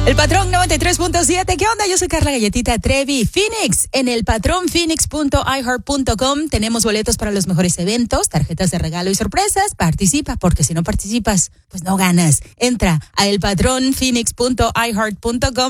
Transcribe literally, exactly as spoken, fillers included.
El Patrón noventa y tres punto siete. ¿Qué onda? Yo soy Carla Galletita Trevi. Phoenix, en el patrón phoenix punto i heart punto com tenemos boletos para los mejores eventos, tarjetas de regalo y sorpresas. Participa, porque si no participas, pues no ganas. Entra a el patrón phoenix punto i heart punto com